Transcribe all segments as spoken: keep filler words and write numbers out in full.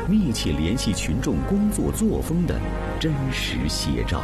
密切联系群众工作作风的真实写照。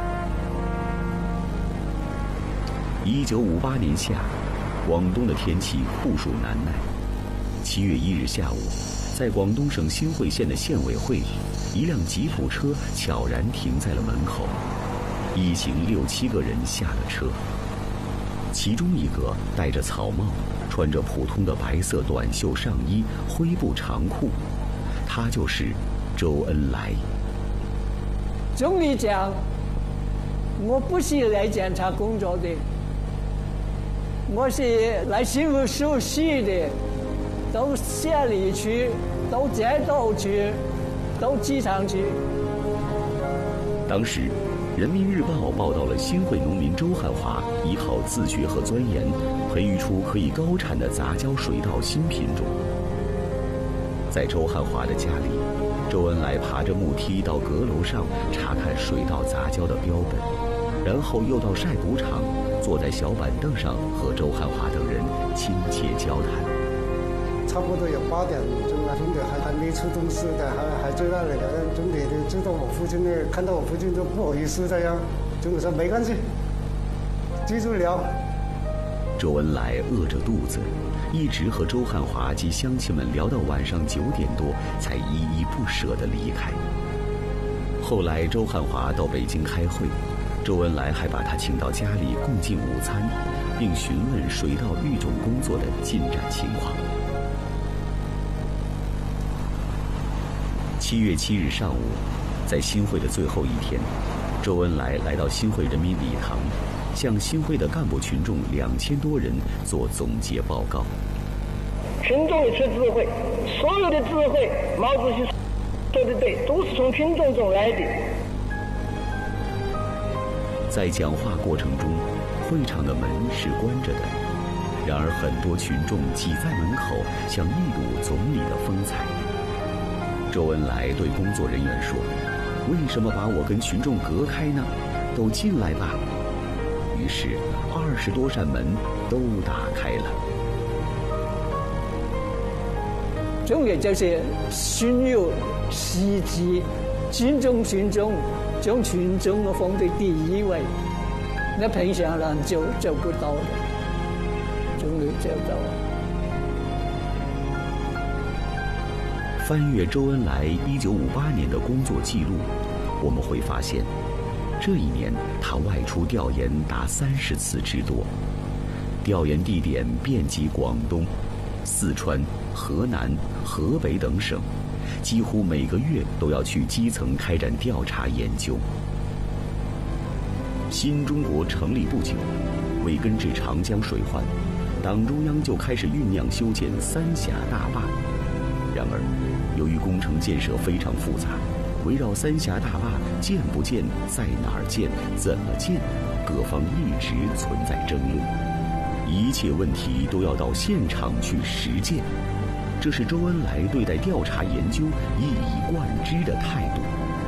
一九五八年夏，广东的天气酷暑难耐。七月一日下午，在广东省新会县的县委会里，一辆吉普车悄然停在了门口，一行六七个人下了车。其中一个戴着草帽，穿着普通的白色短袖上衣、灰布长裤，他就是周恩来。 总理讲，我不是来检查工作的，我是来新闻熟悉的，到县里去，到街道去，到机场去。 当时人民日报报道了新会农民周汉华依靠自学和钻研，培育出可以高产的杂交水稻新品种。在周汉华的家里，周恩来爬着木梯到阁楼上查看水稻杂交的标本，然后又到晒谷场，坐在小板凳上和周汉华等人亲切交谈。 差不多有八点钟了，总理还还没出东西的，还还在那里。总理的知道我父亲呢，看到我父亲就不好意思这样，总理说没关系，继续聊。 周恩来饿着肚子，一直和周汉华及乡亲们聊到晚上九点多，才依依不舍地离开。后来周汉华到北京开会，周恩来还把他请到家里共进午餐，并询问水稻育种工作的进展情况。七月七日上午，在新会的最后一天，周恩来来到新会人民礼堂，向新会的干部群众两千多人做总结报告。 群众有其智慧，所有的智慧，毛主席说的对，都是从群众中来的。 在讲话过程中，会场的门是关着的，然而很多群众挤在门口，想一睹总理的风采。周恩来对工作人员说：“为什么把我跟群众隔开呢？都进来吧。”于是二十多扇门都打开了。 重点就是训有实际，尊重群众，将群众放在第一位，那平常人就做不到的，终于做到了。 翻阅周恩来一九五八年的工作记录，我们会发现，这一年他外出调研达三十次之多，调研地点遍及广东、四川、河南、河北等省，几乎每个月都要去基层开展调查研究。新中国成立不久，为根治长江水患，党中央就开始酝酿修建三峡大坝。然而，由于工程建设非常复杂，围绕三峡大坝建不建、在哪儿建、怎么建，各方一直存在争论。一切问题都要到现场去实践，这是周恩来对待调查研究一以贯之的态度。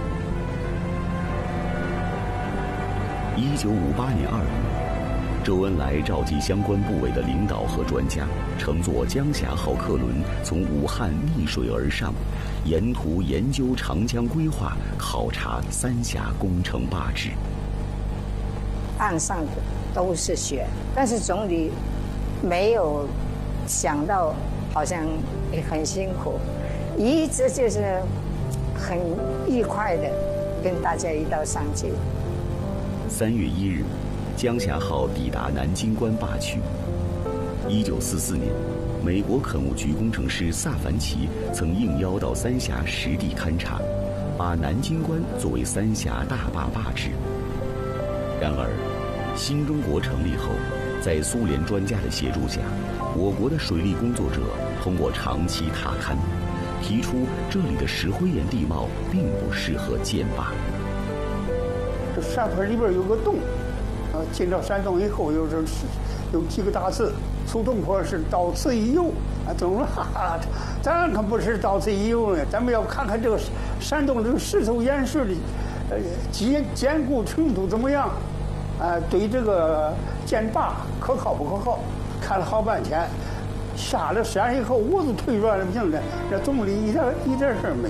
一九五八年二月，周恩来召集相关部委的领导和专家，乘坐江霞号客轮从武汉逆水而上，沿途研究长江规划，考察三峡工程坝址。 岸上的都是雪，但是总理没有想到，好像也很辛苦，一直就是很愉快的跟大家一道上街。 三月一日，江霞号抵达南京关坝区。一九四四年，美国垦务局工程师萨凡奇曾应邀到三峡实地勘察，把南京关作为三峡大坝坝址。然而，新中国成立后，在苏联专家的协助下，我国的水利工作者通过长期踏勘，提出这里的石灰岩地貌并不适合建坝。 这山坡里边有个洞，啊，进到山洞以后，有这有几个大字，苏东坡是到此一游。啊，总说哈哈，咱可不是到此一游呢，咱们要看看这个山洞这个石头岩石的，呃，坚坚固程度怎么样。啊，对这个建坝可靠不可靠？看了好半天，下了山以后，我都腿软了不行了。这总理一点一点事儿没有。